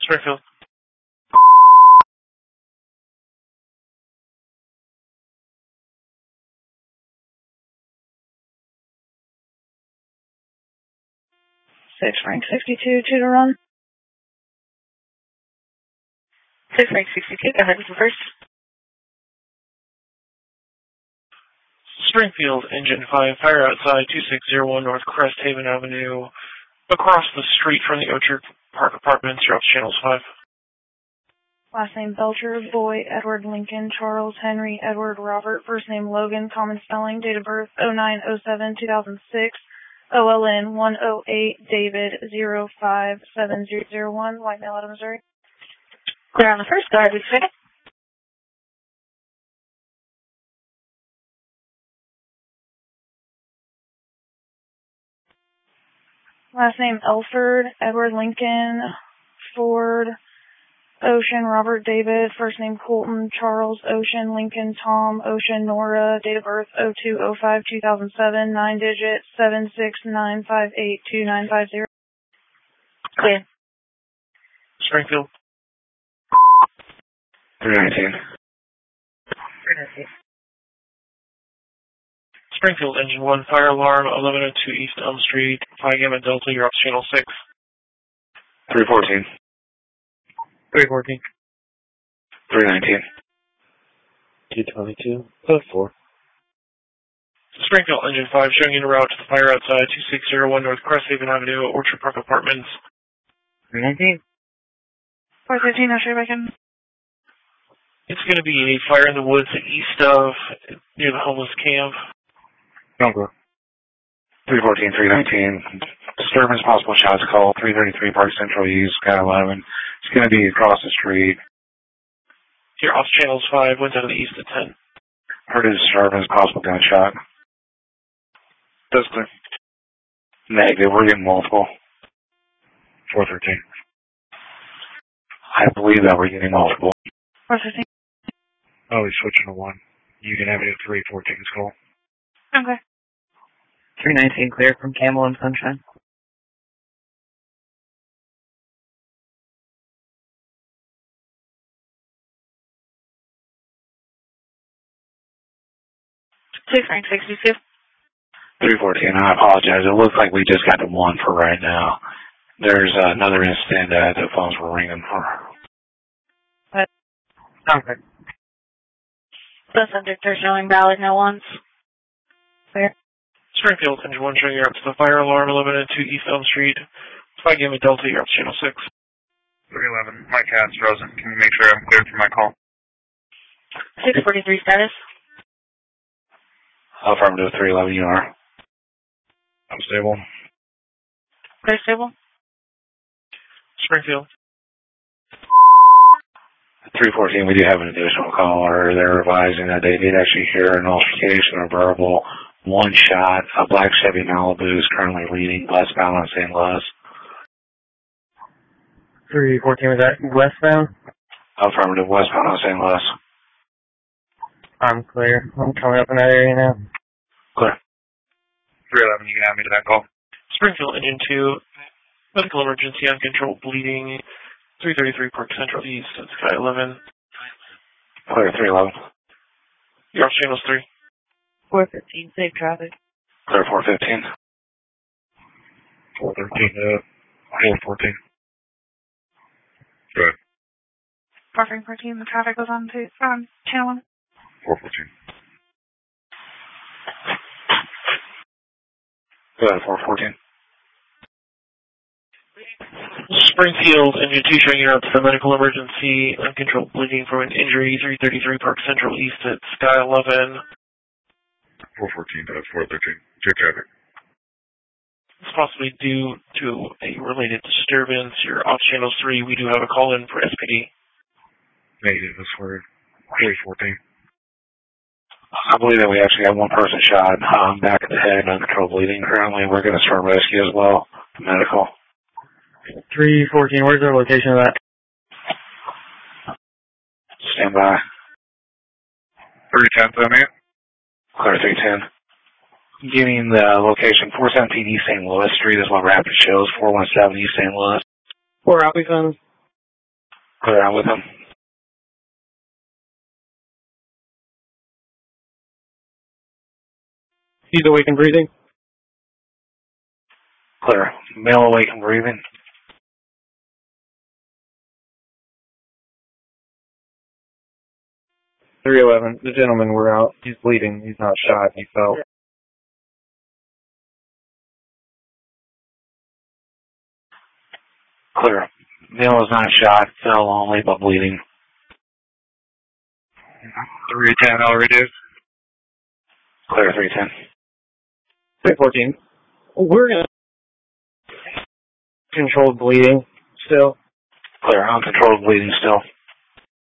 Springfield. Six Frank 62, 2 to run. 6 Frank 62, go ahead with the first. Springfield, Engine 5, fire outside 2601 North Cresthaven Avenue, across the street from the Orchard Park Apartments. You're off channels 5. Last name Belcher, boy, Edward Lincoln, Charles Henry, Edward Robert, first name Logan, common spelling, date of birth 09/07/2006, OLN 108, David 057001, Whitetail out of Missouri. Clear on the first, go ahead with the second. Last name Elford, Edward Lincoln, Ford, Ocean, Robert David, first name Colton, Charles, Ocean, Lincoln, Tom, Ocean, Nora, date of birth 02/05/2007, 9 digit 769582950. Clear. Springfield. 319. 319. Springfield, Engine 1, fire alarm 1102 East Elm Street, Phi Gamma Delta. You're off channel 6. 314. 314. 319. 222. Code 4. Springfield, Engine 5, showing you en route to the fire outside 2601 North Cresthaven Avenue, Orchard Park Apartments. 319. 415, I'll show you back in. It's going to be a fire in the woods east of, near the homeless camp. Don't go. 314, 319. Disturbance, possible shots call, 333 Park Central East, Sky 11. It's going to be across the street. You're off channels 5, winds out of the east at 10. Heard a disturbance, possible gunshot. That's clear. Negative, we're getting multiple. 413. I believe that we're getting multiple. 415. Oh, he's switching to 1. You can have it at 314's call. Okay. 319, clear from Camel and Sunshine. Six Frank 62. 314, I apologize. It looks like we just got to 1 for right now. There's another incident that the phones were ringing for. Okay. The subject are showing valid no ones. Clear. Springfield, Engine 1, showing you're up to the fire alarm 1102 East Elm Street, Phi Gamma Delta. You're up to channel 6. 311, my cat's frozen. Can you make sure I'm cleared for my call? 643 status. Affirmative, 311, you are. I'm stable. Clear stable. Springfield. 314, we do have an additional caller. They're advising that they did actually hear an altercation or verbal. One shot, a black Chevy Malibu is currently leading westbound on St. Louis. 314, was that westbound? Affirmative, westbound on St. Louis. I'm clear. I'm coming up in that area now. Clear. 311, you can have me to that call. Springfield, Engine 2, medical emergency, uncontrolled bleeding, 333 Park Central East, at Sky 11. Clear, 311. You're off channels 3. 415, safe traffic. Clear, 415. 413, 414. Good. 414, the traffic was on channel 1. 414. Good, 414. Springfield, Engine 2, showing you're up to the medical emergency, uncontrolled bleeding from an injury, 333 Park Central East at Sky 11. 414, 413. Check traffic. It's possibly due to a related disturbance. You're off channels 3. We do have a call in for SPD. Negative, that's for 314. I believe that we actually have one person shot back of the head, uncontrolled bleeding currently. We're going to start rescue as well. Medical. 314, where's our location of that? Stand by. 310, me. Clear 310. Giving the location 417 East St. Louis Street is what Rapid shows. 417 East St. Louis. 4 Robbie Funds. Clear, I'm with him. He's awake and breathing. Clear. Male awake and breathing. 311. The gentleman, we're out. He's bleeding. He's not shot. He fell. Clear. Male is not shot, fell only, but bleeding. 310, I'll reduce. Clear, 310. 314. We're going to controlled bleeding still. Clear, uncontrolled bleeding still.